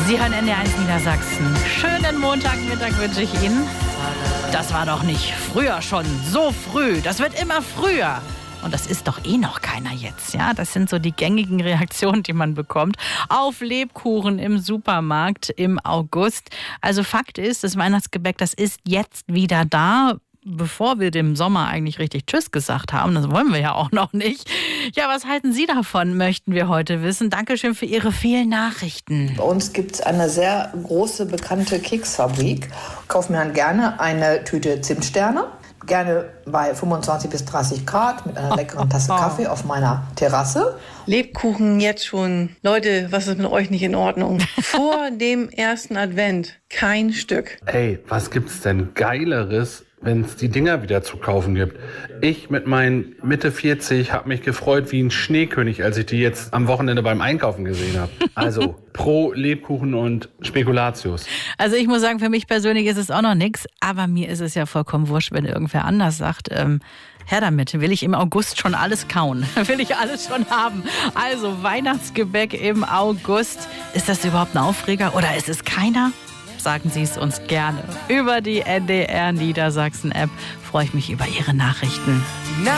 Sie hören NDR1 Niedersachsen. Schönen Montagmittag wünsche ich Ihnen. Das war doch nicht früher schon so früh. Das wird immer früher. Und das ist doch eh noch keiner jetzt, ja? Das sind so die gängigen Reaktionen, die man bekommt auf Lebkuchen im Supermarkt im August. Also Fakt ist, das Weihnachtsgebäck, das ist jetzt wieder da. Bevor wir dem Sommer eigentlich richtig Tschüss gesagt haben, das wollen wir ja auch noch nicht. Ja, was halten Sie davon, möchten wir heute wissen. Dankeschön für Ihre vielen Nachrichten. Bei uns gibt es eine sehr große, bekannte Keksfabrik. Ich kaufe mir dann gerne eine Tüte Zimtsterne. Gerne bei 25 bis 30 Grad mit einer leckeren Tasse Kaffee auf meiner Terrasse. Lebkuchen jetzt schon. Leute, was ist mit euch nicht in Ordnung? Vor dem ersten Advent kein Stück. Ey, was gibt's denn Geileres, wenn es die Dinger wieder zu kaufen gibt? Ich mit meinen Mitte 40 habe mich gefreut wie ein Schneekönig, als ich die jetzt am Wochenende beim Einkaufen gesehen habe. Also pro Lebkuchen und Spekulatius. Also ich muss sagen, für mich persönlich ist es auch noch nichts, aber mir ist es ja vollkommen wurscht, wenn irgendwer anders sagt, her damit, will ich im August schon alles kauen, will ich alles schon haben. Also Weihnachtsgebäck im August, ist das überhaupt ein Aufreger oder ist es keiner? Sagen Sie es uns gerne. Über die NDR Niedersachsen App freue ich mich über Ihre Nachrichten.